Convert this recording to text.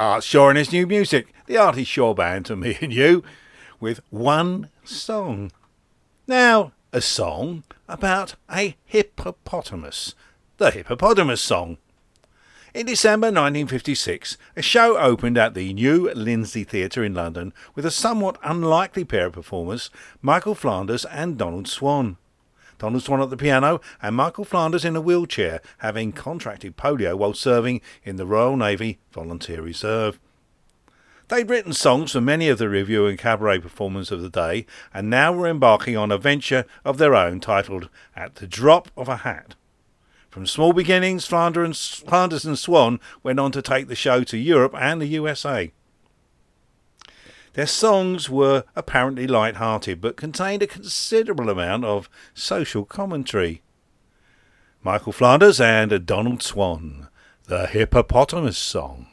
Art Shaw and his new music, the Artie Shaw Band to me and you, with One Song. Now, a song about a hippopotamus, the Hippopotamus Song. In December 1956, a show opened at the New Lindsay Theatre in London with a somewhat unlikely pair of performers, Michael Flanders and Donald Swann. Donald Swann at the piano and Michael Flanders in a wheelchair, having contracted polio while serving in the Royal Navy Volunteer Reserve. They'd written songs for many of the revue and cabaret performers of the day, and now were embarking on a venture of their own titled At the Drop of a Hat. From small beginnings, Flanders and Swann went on to take the show to Europe and the USA. Their songs were apparently light-hearted, but contained a considerable amount of social commentary. Michael Flanders and Donald Swann, the Hippopotamus Song.